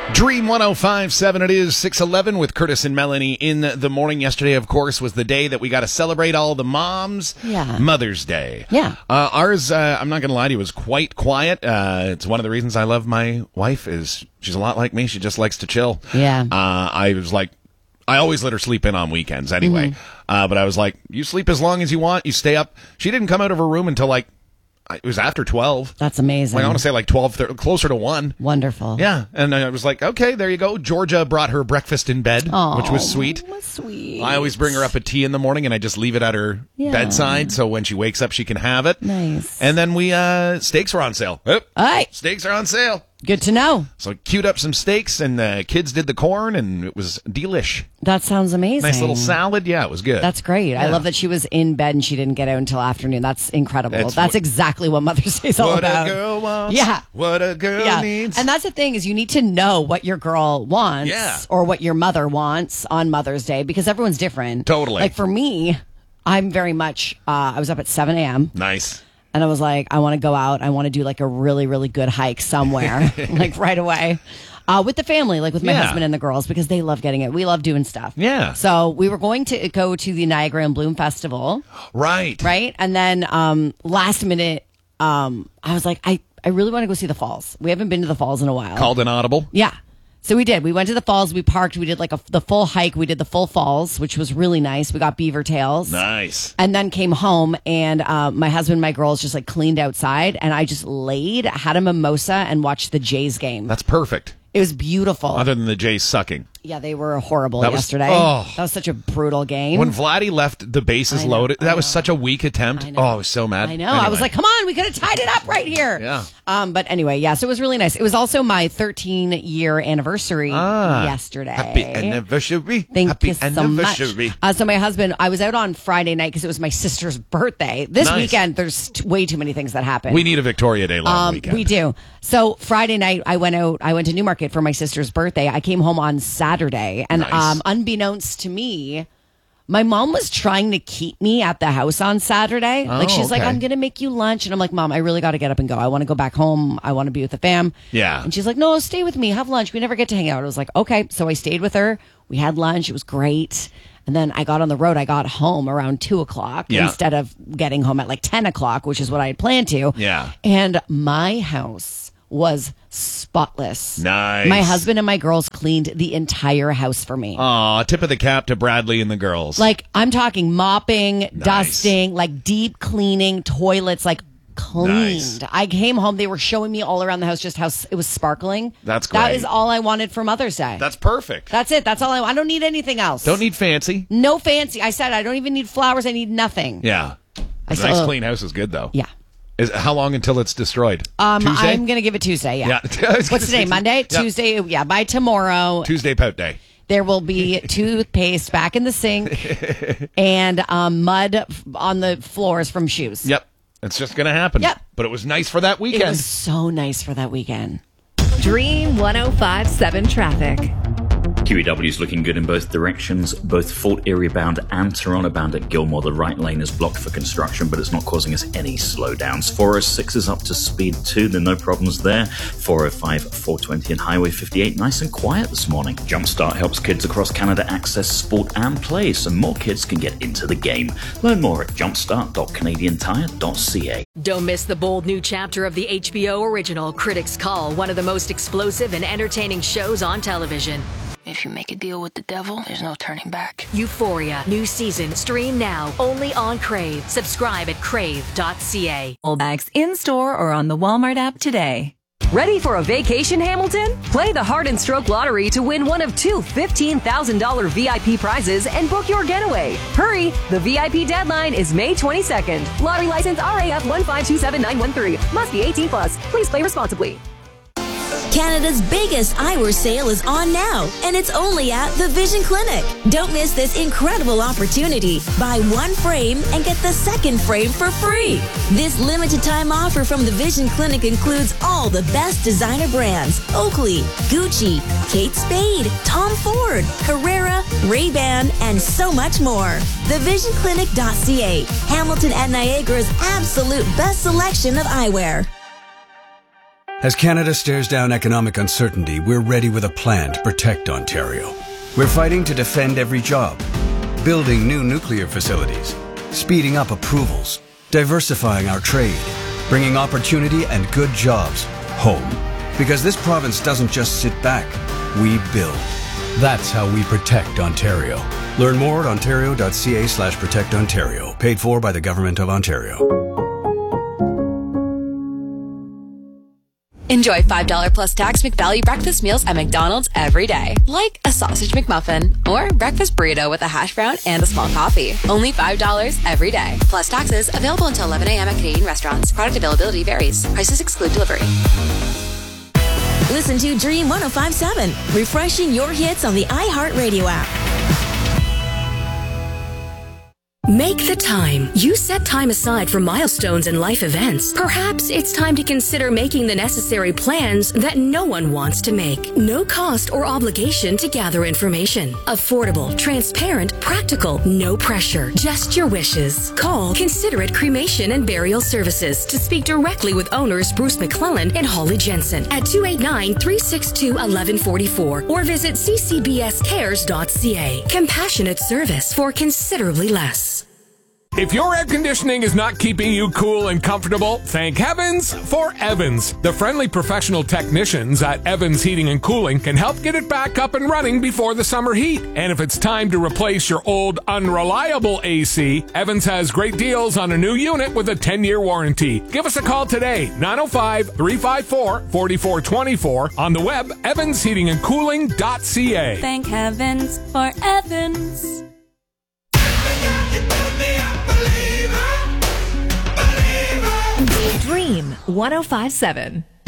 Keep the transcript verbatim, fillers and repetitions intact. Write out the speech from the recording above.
Dream one oh five point seven, it is six eleven with Curtis and Melanie in the morning. Yesterday, of course, was the day that we got to celebrate all the moms. Yeah. Mother's Day. Yeah. Uh, ours, uh, I'm not going to lie to you, was quite quiet. Uh, it's one of the reasons I love my wife is she's a lot like me. She just likes to chill. Yeah. Uh, I was like, I always let her sleep in on weekends anyway. Mm-hmm. Uh, but I was like, you sleep as long as you want. You stay up. She didn't come out of her room until like, it was after twelve. That's amazing. Like, I want to say like twelve, thirty, closer to one. Wonderful. Yeah, and I was like, okay, there you go. Georgia brought her breakfast in bed, Oh, which was sweet. Sweet. I always bring her up a tea in the morning, and I just leave it at her Yeah. bedside, so when she wakes up, she can have it. Nice. And then we, uh, steaks were on sale. Oh, All right. steaks are on sale. Good to know. So I queued up some steaks, and the kids did the corn, and it was delish. That sounds amazing. Nice little salad. Yeah, it was good. That's great. I Yeah. love that she was in bed and she didn't get out until afternoon. That's incredible. That's That's, what- exactly what Mother's Day is all What about. a girl wants. Yeah. What a girl Yeah. needs. And that's the thing is you need to know what your girl wants Yeah. or what your mother wants on Mother's Day because everyone's different. Totally. Like for me, I'm very much, uh, I was up at seven a.m. Nice. and I was like, I want to go out. I want to do like a really, really good hike somewhere, like right away. Uh, with the family, like with my Yeah. husband and the girls, because they love getting it. We love doing stuff. Yeah. So we were going to go to the Niagara and Bloom Festival, Right. right? And then um, last minute, um, I was like, I, I really want to go see the falls. We haven't been to the falls in a while. Called an audible. Yeah. So we did. We went to the falls. We parked. We did like a, the full hike. We did the full falls, which was really nice. We got beaver tails. Nice. And then came home, and uh, my husband and my girls just like cleaned outside, and I just laid, had a mimosa, and watched the Jays game. That's perfect. It was beautiful. Other than the Jays sucking. Yeah, they were horrible That was- yesterday. oh. That was such a brutal game. When Vladdy left the bases I know, loaded, I that was know. such a weak attempt. I know. Oh, I was so mad. I know. I was Anyway. like, come on, we could have tied it up right here. Yeah. Um, but anyway, yeah, so it was really nice. It was also my thirteen year anniversary Ah. yesterday. Happy anniversary. Thank Happy you so anniversary. much. Uh, so my husband, I was out on Friday night because it was my sister's birthday. This Nice. weekend, there's t- way too many things that happen. We need a Victoria Day long Um, weekend. we do. So Friday night, I went out. I went to Newmarket for my sister's birthday. I came home on Saturday, and Nice. um, unbeknownst to me, my mom was trying to keep me at the house on Saturday. Oh, like she's like, okay. "I'm going to make you lunch," and I'm like, "Mom, I really got to get up and go. I want to go back home. I want to be with the fam." Yeah. And she's like, "No, stay with me. Have lunch. We never get to hang out." I was like, "Okay." So I stayed with her. We had lunch. It was great. And then I got on the road. I got home around two o'clock Yeah. instead of getting home at like ten o'clock, which is what I had planned to. Yeah. And my house was spotless. Nice. My husband and my girls cleaned the entire house for me. Aw, tip of the cap to Bradley and the girls. Like, I'm talking mopping, dusting, like deep cleaning, toilets, like cleaned. Nice. I came home, they were showing me all around the house just how s- it was sparkling. That's That great. is all I wanted for Mother's Day. That's perfect. That's it. That's all I I don't need anything else. Don't need fancy. No fancy. I said I don't even need flowers. I need nothing. Yeah. I A said, nice uh, clean house is good, though. Yeah. Is, how long until it's destroyed? Um, Tuesday? I'm going to give it Tuesday. Yeah. Yeah. I was What's gonna today? say- Monday? Yeah. Tuesday? Yeah. By tomorrow, Tuesday pout day. there will be toothpaste back in the sink and um, mud f- on the floors from shoes. Yep. It's just going to happen. Yep. But it was nice for that It weekend. was so nice for that weekend. Dream one oh five point seven traffic. Q E W is looking good in both directions, both Fort Erie bound and Toronto bound at Gilmore. The right lane is blocked for construction, but it's not causing us any slowdowns. four oh six is up to speed too, there are no problems there. four oh five, four twenty and Highway fifty-eight nice and quiet this morning. Jumpstart helps kids across Canada access sport and play so more kids can get into the game. Learn more at jumpstart dot canadian tire dot c a. Don't miss the bold new chapter of the H B O original Critics' Call, one of the most explosive and entertaining shows on television. If you make a deal with the devil, there's no turning back. Euphoria, new season, stream now, only on Crave. Subscribe at crave dot c a. All bags in store or on the Walmart app today. Ready for a vacation, Hamilton? Play the Heart and Stroke Lottery to win one of two fifteen thousand dollars V I P prizes and book your getaway. Hurry! The V I P deadline is May twenty-second. Lottery license R A F one five two seven nine one three. Must be eighteen plus. Please play responsibly. Canada's biggest eyewear sale is on now, and it's only at the Vision Clinic. Don't miss this incredible opportunity. Buy one frame and get the second frame for free. This limited time offer from the Vision Clinic includes all the best designer brands: Oakley, Gucci, Kate Spade, Tom Ford, Carrera, Ray-Ban, and so much more. the vision clinic dot c a, Hamilton and Niagara's absolute best selection of eyewear. As Canada stares down economic uncertainty, we're ready with a plan to protect Ontario. We're fighting to defend every job, building new nuclear facilities, speeding up approvals, diversifying our trade, bringing opportunity and good jobs home. Because this province doesn't just sit back, we build. That's how we protect Ontario. Learn more at ontario.ca slash protect Ontario. Paid for by the Government of Ontario. Enjoy five dollars plus tax McValue breakfast meals at McDonald's every day. Like a sausage McMuffin or breakfast burrito with a hash brown and a small coffee. Only five dollars every day. Plus taxes. Available until eleven a.m. at Canadian restaurants. Product availability varies. Prices exclude delivery. Listen to Dream one oh five point seven. Refreshing your hits on the iHeartRadio app. Make the time. You set time aside for milestones and life events. Perhaps it's time to consider making the necessary plans that no one wants to make. No cost or obligation to gather information. Affordable, transparent, practical, no pressure. Just your wishes. Call Considerate Cremation and Burial Services to speak directly with owners Bruce McClellan and Holly Jensen at two eight nine, three six two, one one four four or visit c c b s cares dot c a. Compassionate service for considerably less. If your air conditioning is not keeping you cool and comfortable, thank heavens for Evans. The friendly professional technicians at Evans Heating and Cooling can help get it back up and running before the summer heat. And if it's time to replace your old unreliable A C, Evans has great deals on a new unit with a ten-year warranty. Give us a call today, nine oh five, three five four, four four two four, on the web, evans heating and cooling dot c a. Thank heavens for Evans. Dream one oh five point seven.